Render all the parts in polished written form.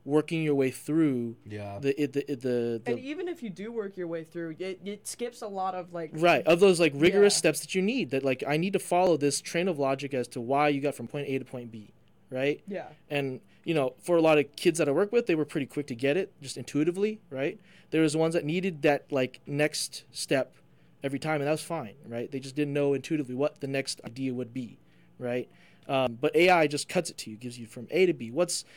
working your way through And even if you do work your way through, it skips a lot of like of those like rigorous steps that you need, that like I need to follow this train of logic as to why you got from point A to point B, right? Yeah. And for a lot of kids that I work with, they were pretty quick to get it just intuitively, right? There was ones that needed that like next step every time, and that was fine, right? They just didn't know intuitively what the next idea would be, right? But AI just cuts it to you, gives you from A to B.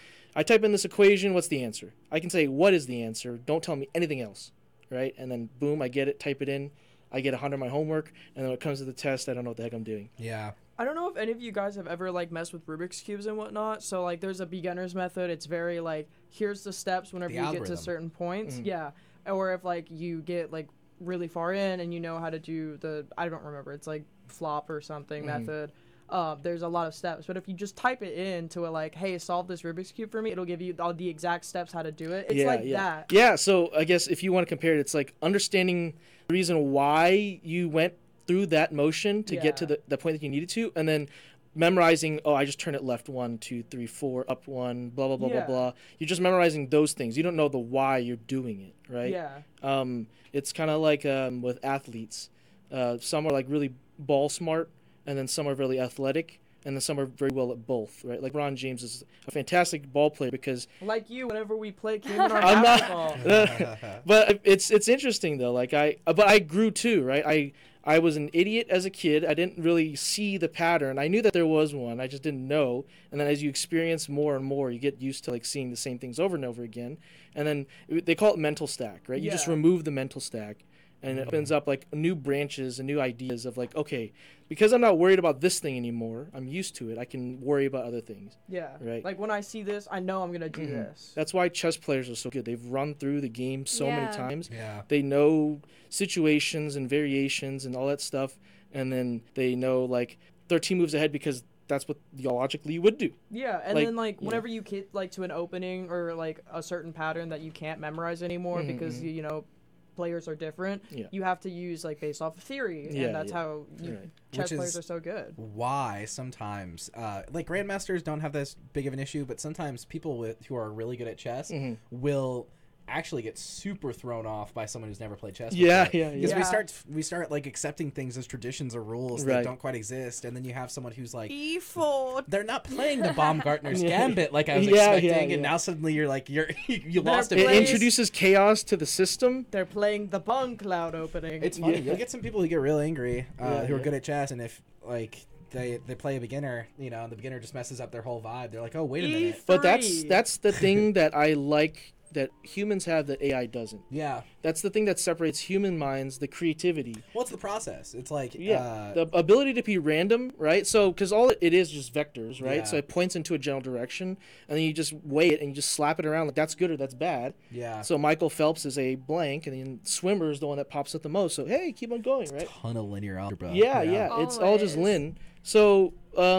I type in this equation, what's the answer? I can say, what is the answer? Don't tell me anything else, right? And then, boom, I get it, type it in. I get 100 on my homework, and then when it comes to the test, I don't know what the heck I'm doing. Yeah. I don't know if any of you guys have ever, like, messed with Rubik's Cubes and whatnot. So, like, there's a beginner's method. It's very, like, here's the steps whenever you get to certain points. Mm-hmm. Yeah. Or if, like, you get, like, really far in and you know how to do I don't remember. It's, like, flop or something method. There's a lot of steps, but if you just type it into a like, hey, solve this Rubik's Cube for me, it'll give you all the exact steps how to do it. It's that. Yeah, so I guess if you want to compare it, it's like understanding the reason why you went through that motion to get to the point that you needed to, and then memorizing, I just turn it left 1, 2, 3, 4, up 1, blah, blah, blah, blah, blah. You're just memorizing those things. You don't know the why you're doing it, right? Yeah. It's kind of like with athletes. Some are like really ball smart, and then some are really athletic, and then some are very well at both, right? Like Ron James is a fantastic ball player because... Like you, whenever we play Kingdom Hearts basketball. But it's interesting, though. Like but I grew, too, right? I was an idiot as a kid. I didn't really see the pattern. I knew that there was one. I just didn't know. And then as you experience more and more, you get used to like seeing the same things over and over again. And then they call it mental stack, right? You just remove the mental stack. And it opens up like new branches and new ideas of like, okay, because I'm not worried about this thing anymore, I'm used to it, I can worry about other things. Yeah. Right. Like when I see this, I know I'm going to do this. That's why chess players are so good. They've run through the game so many times. Yeah. They know situations and variations and all that stuff. And then they know like 13 moves ahead because that's what logically you would do. Yeah, and then like whenever you get like to an opening or like a certain pattern that you can't memorize anymore because players are different, you have to use like based off of theory, and that's how chess players are so good. Why sometimes like grandmasters don't have this big of an issue, but sometimes people who are really good at chess will actually get super thrown off by someone who's never played chess before. Because we start like accepting things as traditions or rules that don't quite exist, and then you have someone who's like E4. They're not playing the Baumgartner's Gambit like I was expecting, and now suddenly you're like you lost a It piece. introduces chaos to the system. They're playing the Bung Cloud opening. It's funny. You'll get some people who get real angry who are good at chess, and if like they play a beginner, and the beginner just messes up their whole vibe, they're like, oh wait a minute. But that's the thing that I like that humans have that AI doesn't. Yeah. That's the thing that separates human minds, the creativity. What's the process? It's like... the ability to be random, right? So, because all it is just vectors, right? Yeah. So it points into a general direction, and then you just weigh it and you just slap it around like that's good or that's bad. Yeah. So Michael Phelps is a blank, and then swimmer is the one that pops up the most. So, hey, keep on going, right? A ton of linear algebra. Yeah. It's all just lin. So,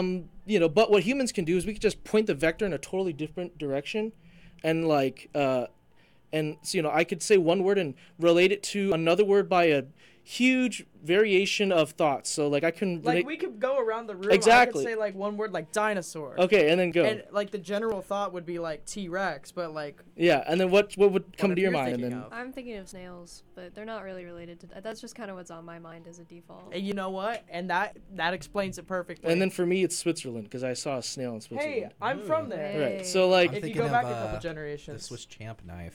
but what humans can do is we can just point the vector in a totally different direction. And like, and so, I could say one word and relate it to another word by a huge variation of thoughts. So like I can we could go around the room. Exactly. I could say like one word like dinosaur. Okay, and then go. And like the general thought would be like T-Rex, but like and then what would come to your mind? And then I'm thinking of snails, but they're not really related to that. That's just kind of what's on my mind as a default. And you know what? And that explains it perfectly. And then for me, it's Switzerland because I saw a snail in Switzerland. Hey, I'm from there. Hey. Right. So like, if you go back a couple generations, the Swiss champ knife.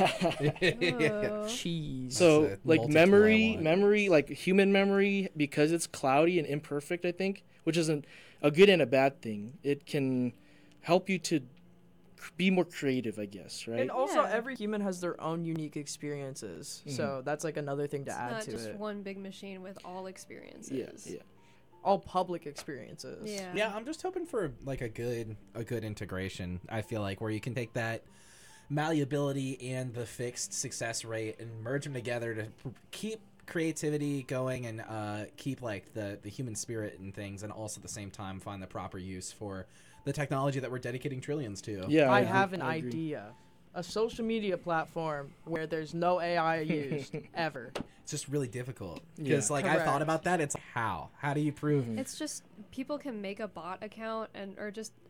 Cheese. So like memory, like human memory, because it's cloudy and imperfect, I think, which isn't a good and a bad thing. It can help you to be more creative, I guess, right? And also, every human has their own unique experiences, so that's like another thing to add to it. It's not just one big machine with all experiences. Yeah. All public experiences. Yeah. I'm just hoping for like a good integration. I feel like where you can take that malleability and the fixed success rate and merge them together to keep creativity going and keep like the human spirit and things, and also at the same time find the proper use for the technology that we're dedicating trillions to. Yeah, I have an idea. A social media platform where there's no AI used ever. It's just really difficult because I Correct. thought about that. It's how do you prove It's just people can make a bot account or just